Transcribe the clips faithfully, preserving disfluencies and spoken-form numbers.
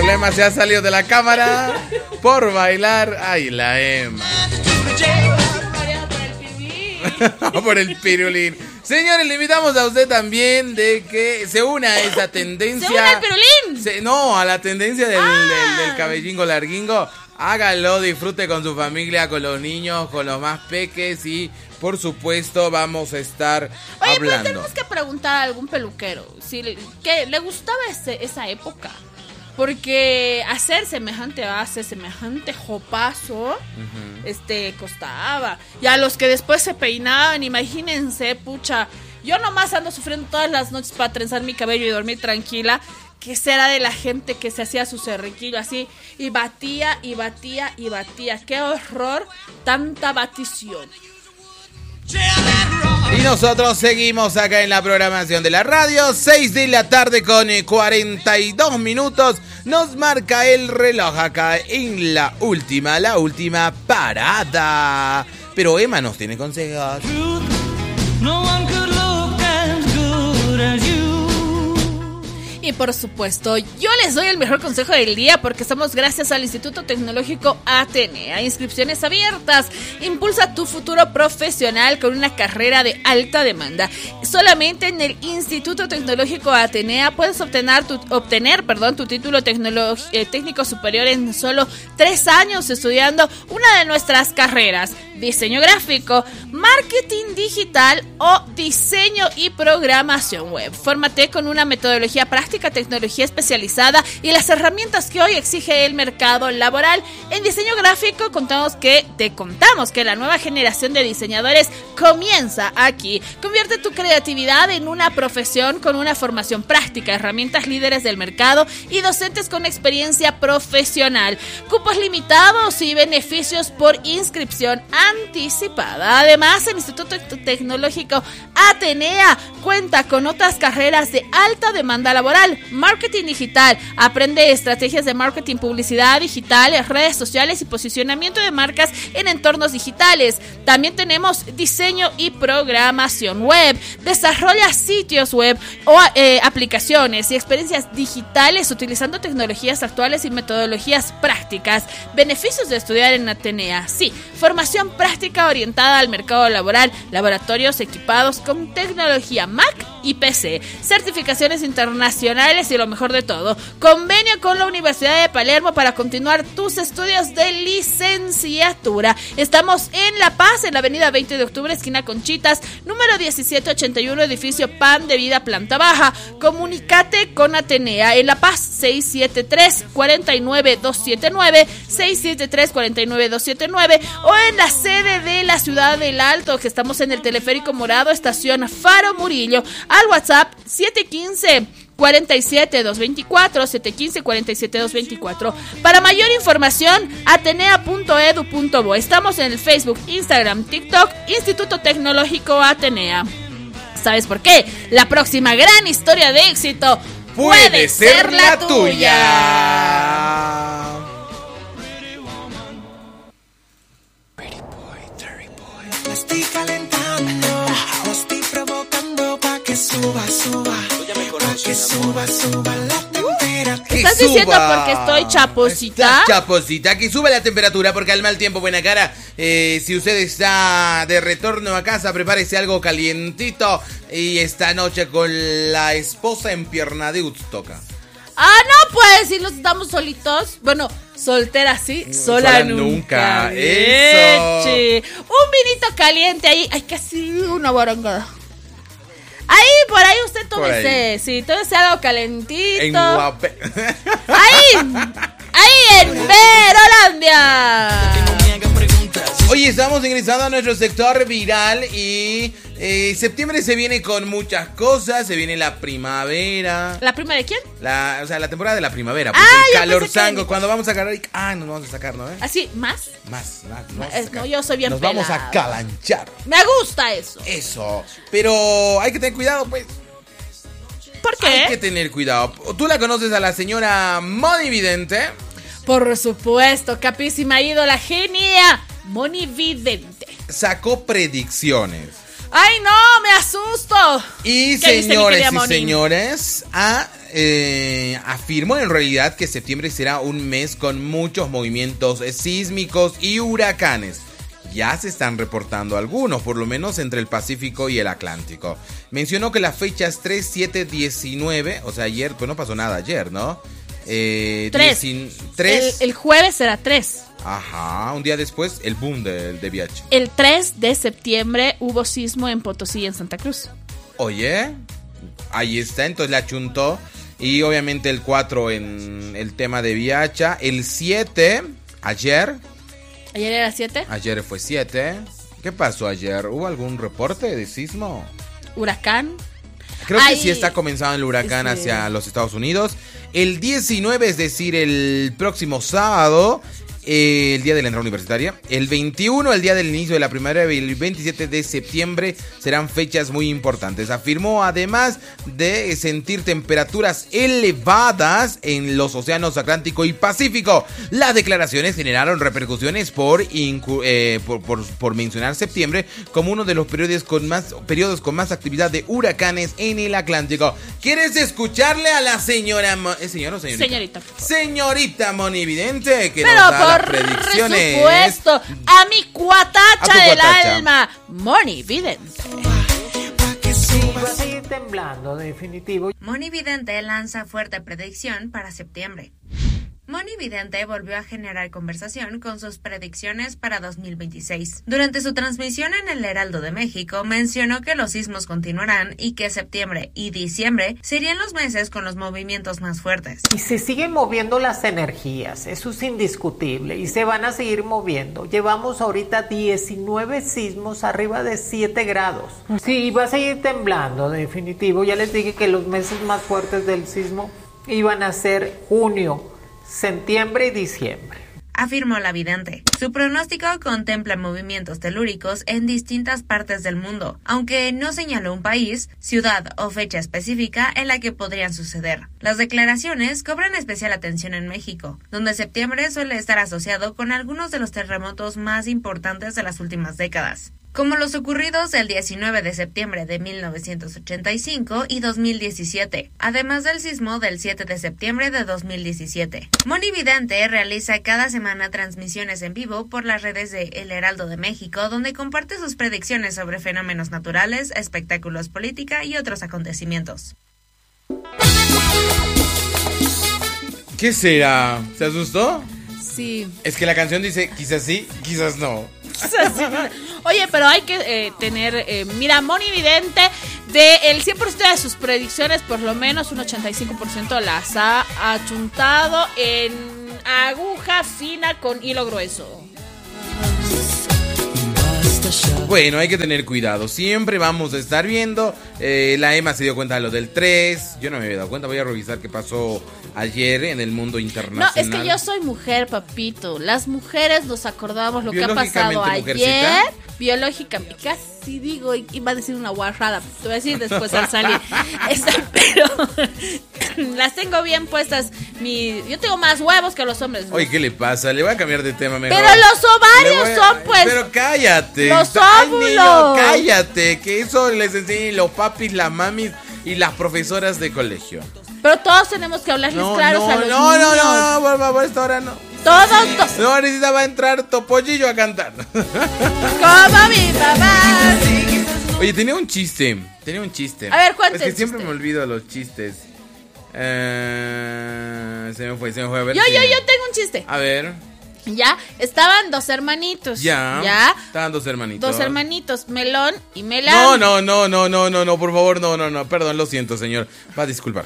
La Emma se ha salido de la cámara por bailar. Ay, la Emma. Por el pirulín. Señores, le invitamos a usted también de que se una a esa tendencia. ¿Se una al pirulín? Se, no, a la tendencia del, ah. del, del cabellingo larguingo. Hágalo, disfrute con su familia, con los niños, con los más peques y, por supuesto, vamos a estar Oye, hablando. pero tenemos que preguntar a algún peluquero si le, que le gustaba ese, esa época. Porque hacer semejante base, semejante jopazo, uh-huh. este, costaba. Y a los que después se peinaban, imagínense, pucha, yo nomás ando sufriendo todas las noches para trenzar mi cabello y dormir tranquila. ¿Qué será de la gente que se hacía su cerriquillo así? Y batía, y batía, y batía. ¡Qué horror! Tanta batición. Y nosotros seguimos acá en la programación de la radio. seis de la tarde con cuarenta y dos minutos. Nos marca el reloj acá en la última, la última parada. Pero Emma nos tiene consejos. Y por supuesto, yo les doy el mejor consejo del día porque estamos gracias al Instituto Tecnológico Atenea. Inscripciones abiertas. Impulsa tu futuro profesional con una carrera de alta demanda. Solamente en el Instituto Tecnológico Atenea puedes obtener tu, obtener, perdón, tu título tecnolo- eh, técnico superior en solo tres años estudiando una de nuestras carreras. Diseño gráfico, marketing digital o diseño y programación web. Fórmate con una metodología práctica, tecnología especializada y las herramientas que hoy exige el mercado laboral. En diseño gráfico contamos que te contamos que la nueva generación de diseñadores comienza aquí. Convierte tu creatividad en una profesión con una formación práctica, herramientas líderes del mercado y docentes con experiencia profesional. Cupos limitados y beneficios por inscripción anticipada. Además, el Instituto Tecnológico Atenea cuenta con otras carreras de alta demanda laboral. Marketing digital. Aprende estrategias de marketing, publicidad digital, redes sociales y posicionamiento de marcas en entornos digitales. También tenemos diseño y programación web. Desarrolla sitios web o eh, aplicaciones y experiencias digitales utilizando tecnologías actuales y metodologías prácticas. Beneficios de estudiar en Atenea. Sí, formación práctica orientada al mercado laboral, laboratorios equipados con tecnología Mac y P C, certificaciones internacionales y lo mejor de todo, convenio con la Universidad de Palermo para continuar tus estudios de licenciatura. Estamos en La Paz, en la avenida veinte de octubre, esquina Conchitas, número diecisiete ochenta y uno, edificio Pan de Vida, planta baja. Comunícate con Atenea en La Paz, seis siete tres, cuatro nueve dos siete nueve, seis siete tres, cuatro nueve dos siete nueve, o en la sede de la Ciudad del Alto, que estamos en el Teleférico Morado, estación Faro Murillo, al WhatsApp siete uno cinco, cuarenta y siete doscientos veinticuatro, siete uno cinco, cuarenta y siete doscientos veinticuatro. Para mayor información, atenea punto edu punto bo. Estamos en el Facebook, Instagram, TikTok, Instituto Tecnológico Atenea. ¿Sabes por qué? La próxima gran historia de éxito puede, puede ser, ser la, la tuya. tuya. La estoy calentando, la estoy provocando pa' que suba, suba, pa' que suba, suba la temperatura. ¿Estás suba. diciendo porque estoy chaposita? Estás chaposita, que sube la temperatura porque al mal tiempo buena cara. Eh, si usted está de retorno a casa, prepárese algo calientito y esta noche con la esposa en pierna de Utstoca. Ah, no, pues, si nos estamos solitos. Bueno, soltera sí, sola, sola nunca. nunca. Eso. Un vinito caliente ahí. Ay, casi una barangada. Ahí, por ahí usted tómese. Sí, tómese algo calentito. En Guape. Ahí, ahí en Verolandia. Oye, estamos ingresando a nuestro sector viral y eh, septiembre se viene con muchas cosas. Se viene la primavera. ¿La prima de quién? La, o sea, la temporada de la primavera. Pues ah, el calor sango. Que... Cuando vamos a agarrar. Ah, nos vamos a sacar, ¿no? ¿Eh? ¿Así? ¿Más? Más, más. Nos es, no, yo soy bien Nos pelada. vamos a calanchar. Me gusta eso. Eso. Pero hay que tener cuidado, pues. ¿Por qué? Hay que tener cuidado. ¿Tú la conoces a la señora Monividente? Por supuesto, capísima ídola, genia. Monividente. Sacó predicciones. ¡Ay, no! ¡Me asusto! Y señores y señores, a, eh, afirmó en realidad que septiembre será un mes con muchos movimientos sísmicos y huracanes. Ya se están reportando algunos, por lo menos entre el Pacífico y el Atlántico. Mencionó que las fechas tres, siete, diecinueve, o sea, ayer, pues no pasó nada ayer, ¿no? Eh, tres. tres. El, el jueves será tres. Ajá, un día después, el boom del de V H. El tres de septiembre hubo sismo en Potosí y en Santa Cruz. Oye, ahí está, entonces le achuntó. Y obviamente el cuatro en el tema de V H. El siete, ayer... ¿Ayer era siete? Ayer fue siete. ¿Qué pasó ayer? ¿Hubo algún reporte de sismo? ¿Huracán? Creo Ay, que sí está comenzando el huracán ese... hacia los Estados Unidos. El diecinueve, es decir, el próximo sábado, eh, el día de la entrada universitaria. El veintiuno, el día del inicio de la primavera. Y el veintisiete de septiembre serán fechas muy importantes. Afirmó además de sentir temperaturas elevadas en los océanos Atlántico y Pacífico. Las declaraciones generaron repercusiones por, incu- eh, por, por, por mencionar septiembre como uno de los periodos con más periodos con más actividad de huracanes en el Atlántico. ¿Quieres escucharle a la señora Mo- ¿Es señora o señorita? Señorita. Señorita monividente que Pero nos da por las predicciones. supuesto, a mi cuatacha A tu del cuatacha. alma, monividente. Va a seguir temblando, definitivo. Monividente lanza fuerte predicción para septiembre. Monividente volvió a generar conversación con sus predicciones para dos mil veintiséis. Durante su transmisión en el Heraldo de México, mencionó que los sismos continuarán y que septiembre y diciembre serían los meses con los movimientos más fuertes. Y se siguen moviendo las energías, eso es indiscutible, y se van a seguir moviendo. Llevamos ahorita diecinueve sismos arriba de siete grados. Sí, va a seguir temblando, definitivo. Ya les dije que los meses más fuertes del sismo iban a ser junio, septiembre y diciembre. Afirmó la vidente. Su pronóstico contempla movimientos telúricos en distintas partes del mundo, aunque no señaló un país, ciudad o fecha específica en la que podrían suceder. Las declaraciones cobran especial atención en México, donde septiembre suele estar asociado con algunos de los terremotos más importantes de las últimas décadas, como los ocurridos el diecinueve de septiembre de mil novecientos ochenta y cinco y dos mil diecisiete, además del sismo del siete de septiembre de dos mil diecisiete. Monividente realiza cada semana transmisiones en vivo por las redes de El Heraldo de México, donde comparte sus predicciones sobre fenómenos naturales, espectáculos, política y otros acontecimientos. ¿Qué será? ¿Se asustó? Sí. Es que la canción dice quizás sí, quizás no. Oye, pero hay que eh, tener, eh, mira, monividente, del cien por ciento de sus predicciones, por lo menos un ochenta y cinco por ciento las ha achuntado en aguja fina con hilo grueso. Bueno, hay que tener cuidado. Siempre vamos a estar viendo. Eh, la Emma se dio cuenta de lo del tres. Yo no me había dado cuenta. Voy a revisar qué pasó ayer en el mundo internacional. No, es que yo soy mujer, papito. Las mujeres nos acordamos lo que ha pasado ayer. Mujercita. Biológicamente, casi digo, iba a decir una guarrada. Te voy a decir después al salir. Esta, pero las tengo bien puestas. Mi, yo tengo más huevos que los hombres. Oye, ¿qué le pasa? Le voy a cambiar de tema mejor. Pero los ovarios a... son, pues. Pero cállate. Los Ay, óvulos. niño, cállate. Que eso les enseñan los papis, las mamis y las profesoras de colegio. Pero todos tenemos que hablarles No, claros no, a los no, niños. no, no, no, por favor, esta hora no. Todos, todos. No, ahorita va a entrar Topollillo a cantar. Como mi papá. Oye, tenía un chiste. Tenía un chiste. A ver, cuéntame Es que el siempre chiste. me olvido los chistes. Eh, se me fue, se me fue. A ver. Yo, si- yo, yo tengo un chiste. A ver. Ya, estaban dos hermanitos. Ya. Ya. Estaban dos hermanitos. Dos hermanitos, Melón y Melán. No, no, no, no, no, no, no, por favor, no, no, no. Perdón, lo siento, señor. Va a disculpar.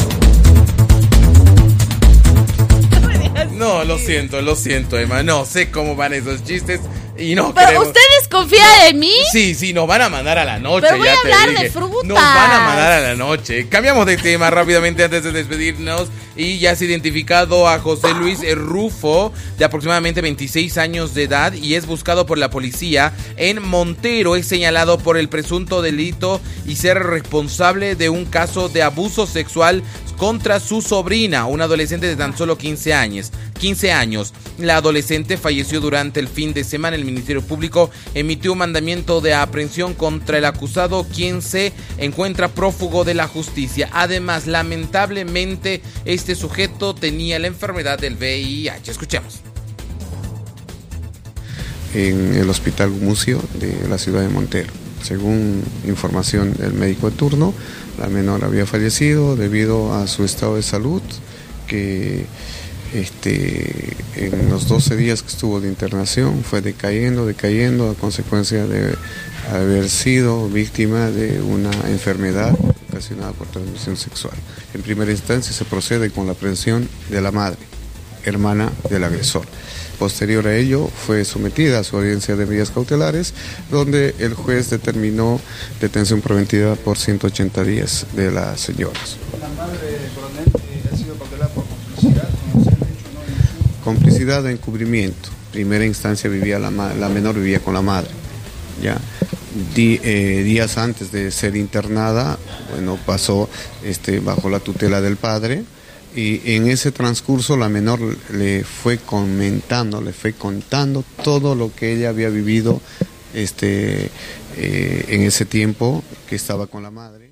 No, lo siento, lo siento, Emma. No sé cómo van esos chistes y no Pero queremos... usted desconfía de mí. Sí, sí, nos van a mandar a la noche. Pero voy ya a te hablar dije. de frutas. Nos van a mandar a la noche. Cambiamos de tema rápidamente antes de despedirnos. Y ya se ha identificado a José Luis Rufo, de aproximadamente veintiséis años de edad, y es buscado por la policía en Montero. Es señalado por el presunto delito y ser responsable de un caso de abuso sexual contra su sobrina, una adolescente de tan solo quince años. quince años. La adolescente falleció durante el fin de semana. El Ministerio Público emitió un mandamiento de aprehensión contra el acusado, quien se encuentra prófugo de la justicia. Además, lamentablemente, este sujeto tenía la enfermedad del V I H. Escuchemos. En el Hospital Gumucio de la ciudad de Montero. Según información del médico de turno, la menor había fallecido debido a su estado de salud, que este, en los doce días que estuvo de internación fue decayendo, decayendo a consecuencia de haber sido víctima de una enfermedad ocasionada por transmisión sexual. En primera instancia se procede con la aprehensión de la madre, hermana del agresor. Posterior a ello fue sometida a su audiencia de medidas cautelares, donde el juez determinó detención preventiva por ciento ochenta días de las señoras. ¿La madre, coronel, eh, ha sido cautelada por complicidad? ¿No se han hecho, no? Complicidad de encubrimiento. Primera instancia vivía la, la menor vivía con la madre. Ya Di, eh, días antes de ser internada, bueno, pasó este, bajo la tutela del padre. Y en ese transcurso la menor le fue comentando, le fue contando todo lo que ella había vivido este, eh, en ese tiempo que estaba con la madre.